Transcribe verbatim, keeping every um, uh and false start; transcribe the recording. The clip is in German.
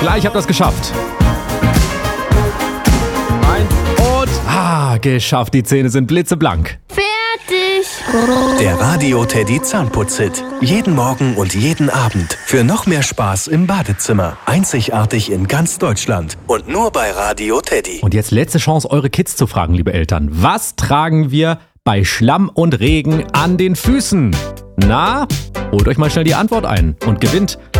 Gleich habt ihr es geschafft. Ein und ah, geschafft. Die Zähne sind blitzeblank. Fertig. Der Radio Teddy Zahnputz-Hit. Jeden Morgen und jeden Abend. Für noch mehr Spaß im Badezimmer. Einzigartig in ganz Deutschland. Und nur bei Radio Teddy. Und jetzt letzte Chance, eure Kids zu fragen, liebe Eltern. Was tragen wir bei Schlamm und Regen an den Füßen? Na, holt euch mal schnell die Antwort ein und gewinnt